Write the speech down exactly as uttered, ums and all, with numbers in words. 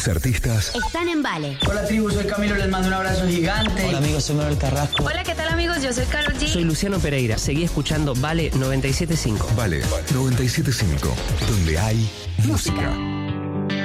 Tus artistas están en Vale. Hola tribu, soy Camilo, les mando un abrazo gigante. Hola amigos, soy Manuel Carrasco. Hola, ¿qué tal amigos? Yo soy Karol G. Soy Luciano Pereira, seguí escuchando Vale noventa y siete punto cinco. Vale noventa y siete punto cinco, donde hay música.